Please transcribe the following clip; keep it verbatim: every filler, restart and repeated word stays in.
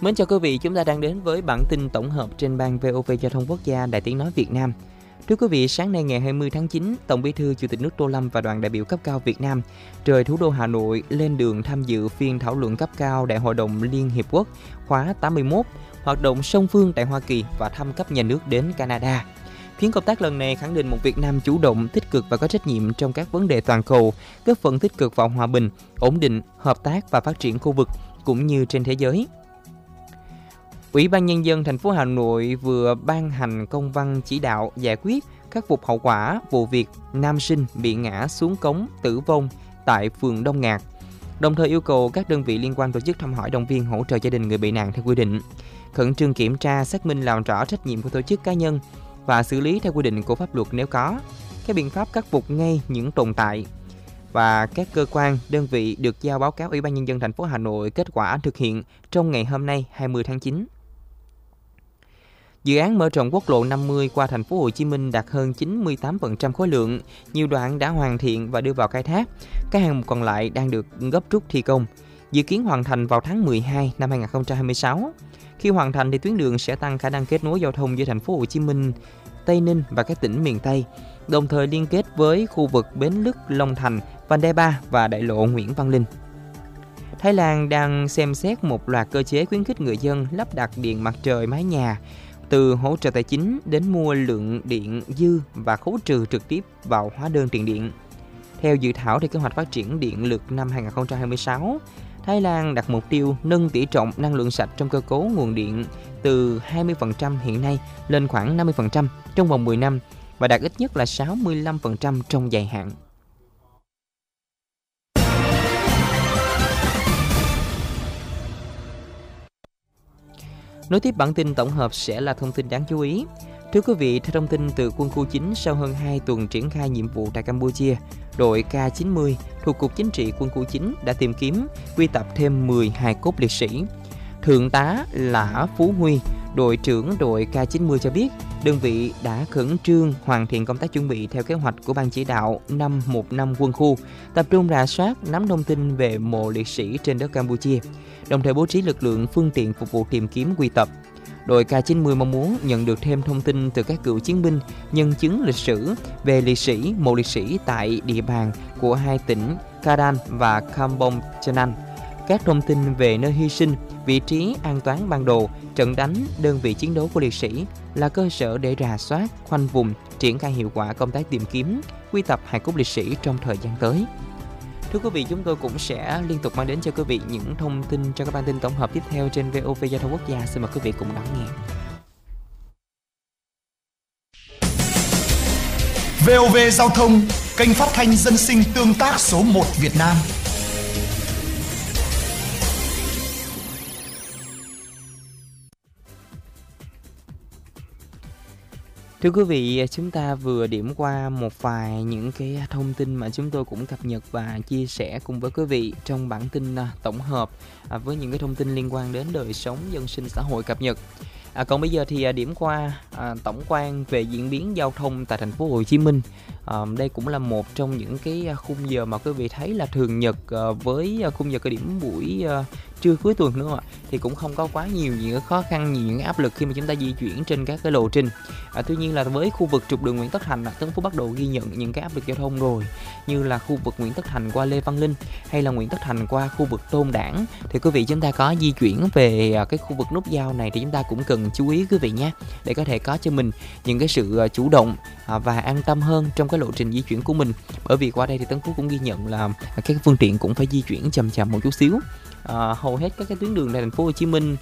Mến chào quý vị, chúng ta đang đến với bản tin tổng hợp trên ban vê o vê Giao thông Quốc gia Đài Tiếng nói Việt Nam. Thưa quý vị, sáng nay ngày hai mươi tháng chín, Tổng Bí thư Chủ tịch nước Tô Lâm và đoàn đại biểu cấp cao Việt Nam rời thủ đô Hà Nội lên đường tham dự phiên thảo luận cấp cao Đại hội đồng Liên Hiệp Quốc khóa tám mươi mốt, hoạt động song phương tại Hoa Kỳ và thăm cấp nhà nước đến Canada. Chuyến công tác lần này khẳng định một Việt Nam chủ động, tích cực và có trách nhiệm trong các vấn đề toàn cầu, góp phần tích cực vào hòa bình, ổn định, hợp tác và phát triển khu vực cũng như trên thế giới. Ủy ban Nhân dân thành phố Hà Nội vừa ban hành công văn chỉ đạo giải quyết khắc phục hậu quả vụ việc nam sinh bị ngã xuống cống tử vong tại phường Đông Ngạc, đồng thời yêu cầu các đơn vị liên quan tổ chức thăm hỏi, động viên, hỗ trợ gia đình người bị nạn theo quy định, khẩn trương kiểm tra, xác minh làm rõ trách nhiệm của tổ chức cá nhân và xử lý theo quy định của pháp luật nếu có các biện pháp khắc phục ngay những tồn tại. Và các cơ quan, đơn vị được giao báo cáo Ủy ban Nhân dân thành phố Hà Nội kết quả thực hiện trong ngày hôm nay hai mươi tháng chín. Dự án mở rộng quốc lộ năm mươi qua thành phố Hồ Chí Minh đạt hơn chín mươi tám phần trăm khối lượng, nhiều đoạn đã hoàn thiện và đưa vào khai thác. Các hạng mục còn lại đang được gấp rút thi công, dự kiến hoàn thành vào tháng mười hai năm hai nghìn không trăm hai mươi sáu. Khi hoàn thành thì tuyến đường sẽ tăng khả năng kết nối giao thông giữa thành phố Hồ Chí Minh, Tây Ninh và các tỉnh miền Tây, đồng thời liên kết với khu vực Bến Lức, Long Thành, Vành đai ba và đại lộ Nguyễn Văn Linh. Thái Lan đang xem xét một loạt cơ chế khuyến khích người dân lắp đặt điện mặt trời mái nhà, từ hỗ trợ tài chính đến mua lượng điện dư và khấu trừ trực tiếp vào hóa đơn tiền điện. Theo dự thảo thì kế hoạch phát triển điện lực năm hai nghìn không trăm hai mươi sáu, Thái Lan đặt mục tiêu nâng tỷ trọng năng lượng sạch trong cơ cấu nguồn điện từ hai mươi phần trăm hiện nay lên khoảng năm mươi phần trăm trong vòng mười năm và đạt ít nhất là sáu mươi lăm phần trăm trong dài hạn. Nối tiếp bản tin tổng hợp sẽ là thông tin đáng chú ý. Thưa quý vị, theo thông tin từ quân khu chín, sau hơn hai tuần triển khai nhiệm vụ tại Campuchia, đội K chín mươi thuộc Cục Chính trị Quân khu chín đã tìm kiếm, quy tập thêm mười hài cốt liệt sĩ. Thượng tá Lã Phú Huy, đội trưởng đội K chín mươi cho biết, đơn vị đã khẩn trương hoàn thiện công tác chuẩn bị theo kế hoạch của Ban chỉ đạo năm một năm quân khu, tập trung rà soát, nắm thông tin về mộ liệt sĩ trên đất Campuchia, đồng thời bố trí lực lượng, phương tiện phục vụ tìm kiếm, quy tập. Đội K chín mươi mong muốn nhận được thêm thông tin từ các cựu chiến binh, nhân chứng lịch sử về liệt sĩ, mộ liệt sĩ tại địa bàn của hai tỉnh Kadan và Kampong Chhnang. Các thông tin về nơi hy sinh, vị trí an toàn ban đầu, trận đánh, đơn vị chiến đấu của liệt sĩ là cơ sở để rà soát, khoanh vùng, triển khai hiệu quả công tác tìm kiếm, quy tập hài cốt liệt sĩ trong thời gian tới. Thưa quý vị, chúng tôi cũng sẽ liên tục mang đến cho quý vị những thông tin trong các bản tin tổng hợp tiếp theo trên vê o vê Giao thông Quốc gia. Xin mời quý vị cùng đón nghe. vê o vê Giao thông, kênh phát thanh dân sinh tương tác số một Việt Nam. Thưa quý vị, chúng ta vừa điểm qua một vài những cái thông tin mà chúng tôi cũng cập nhật và chia sẻ cùng với quý vị trong bản tin tổng hợp với những cái thông tin liên quan đến đời sống dân sinh xã hội cập nhật. À, còn bây giờ thì điểm qua à, tổng quan về diễn biến giao thông tại thành phố Hồ Chí Minh. À, đây cũng là một trong những cái khung giờ mà quý vị thấy là thường nhật à, với khung giờ cái điểm buổi à, trưa cuối tuần nữa thì cũng không có quá nhiều những khó khăn, những áp lực khi mà chúng ta di chuyển trên các cái lộ trình. À, tuy nhiên là với khu vực trục đường Nguyễn Tất Thành, Tân Phú bắt đầu ghi nhận những cái áp lực giao thông rồi, như là khu vực Nguyễn Tất Thành qua Lê Văn Linh hay là Nguyễn Tất Thành qua khu vực Tôn Đản. Thì quý vị chúng ta có di chuyển về cái khu vực nút giao này thì chúng ta cũng cần chú ý quý vị nhé, để có thể có cho mình những cái sự chủ động và an tâm hơn trong cái lộ trình di chuyển của mình. Bởi vì qua đây thì Tân Phú cũng ghi nhận là các phương tiện cũng phải di chuyển chậm chậm một chút xíu. À, hầu hết các cái tuyến đường tại thành phố Hồ Chí Minh